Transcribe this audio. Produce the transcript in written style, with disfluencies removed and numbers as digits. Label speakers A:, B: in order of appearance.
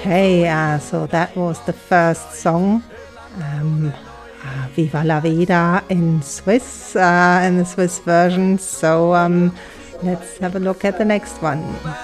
A: Okay, so that was the first song, Viva la Vida in Swiss, in the Swiss version. So let's have a look at the next one.